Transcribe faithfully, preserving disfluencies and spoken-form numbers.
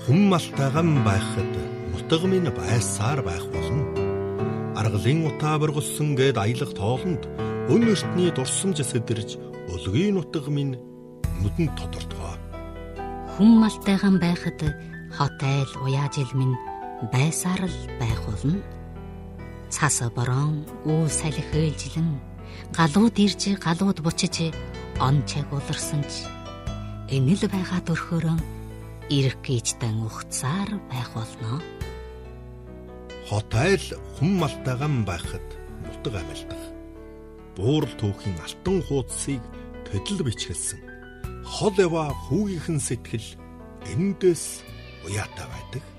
Хүн малтайган байхад нутаг минь байсаар байх болно. Аргалын утаа бургалсан гээд аялах тоолонд өн өртний дурсамж сэдэрж өлгийн нутаг минь нүдэнд тодортгоо. Хүн малтайган байхад хот айл уяажил минь байсаар л байх болно. Цас борон үл салхи ээлжилэн галууд ирж галууд бучиж он чаг уларсан ч энэл байгаа төрхөөрөн ирэх гэжтэн ухцаар байх болно. Хот айл хүн малтайган байхад нутаг амилдах. Буурал түүхийн алтан хуудсыг төдөл бичгэлсэн. Хол ява хүүгийнхэн сэтгэл эндээс уяатай байдаг.